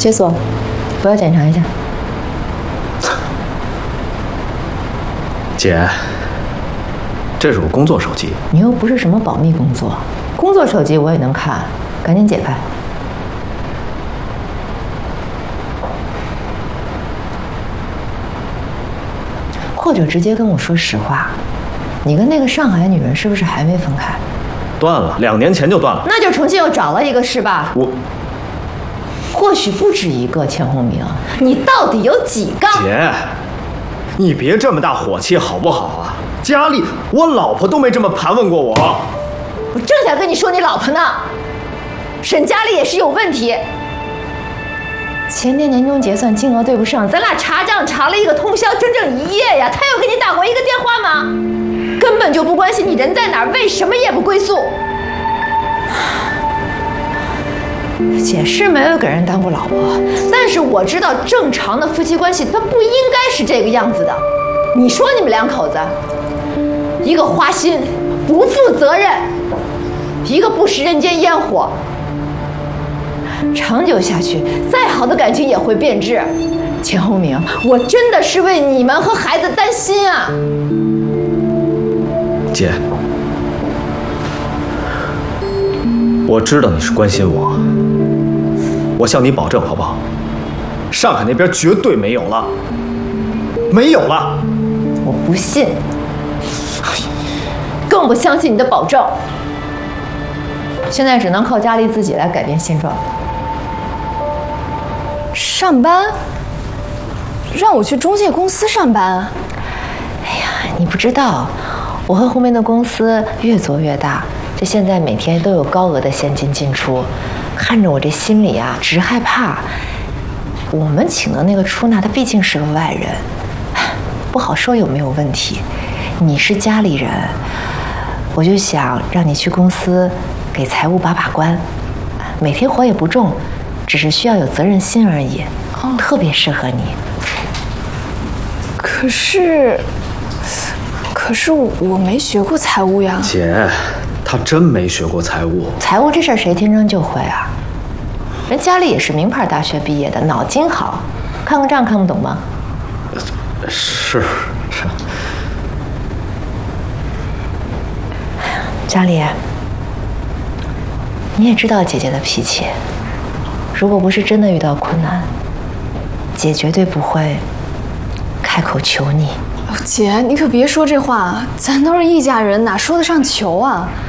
解锁，我要检查一下。 姐，这是我工作手机。 你又不是什么保密工作，工作手机我也能看，赶紧解开。或者直接跟我说实话，你跟那个上海女人是不是还没分开？ 断了，2年前就断了。 那就重新又找了一个是吧？或许不止一个，钱鸿明，你到底有几个？ 姐，你别这么大火气好不好啊？家里我老婆都没这么盘问过我。 我正想跟你说你老婆呢，沈佳丽也是有问题。前年年终结算金额对不上，咱俩查账查了一个通宵，整整1夜呀。他有给你打过一个电话吗？根本就不关心你人在哪儿，为什么夜不归宿？姐是没有给人当过老婆，但是我知道正常的夫妻关系它不应该是这个样子的。你说你们2口子，一个花心不负责任，一个不食人间烟火，长久下去，再好的感情也会变质。钱鸿明，我真的是为你们和孩子担心啊！ 姐，我知道你是关心我，我向你保证好不好？上海那边绝对没有了，没有了。 我不信，更不相信你的保证。现在只能靠佳丽自己来改变现状。 上班？让我去中介公司上班？ 哎呀，你不知道，我和鸿明的公司越做越大，这现在每天都有高额的现金进出，看着我这心里啊直害怕。我们请的那个出纳，他毕竟是个外人，不好说有没有问题。你是家里人，我就想让你去公司给财务把关，每天活也不重，只是需要有责任心而已，特别适合你。 可是我没学过财务呀。 姐，他真没学过财务。 财务这事儿谁天生就会啊？人家里也是名牌大学毕业的，脑筋好，看个账看不懂吗？ 是。 佳丽，你也知道姐姐的脾气，如果不是真的遇到困难，姐绝对不会开口求你。 姐，你可别说这话，咱都是一家人，哪说得上求啊？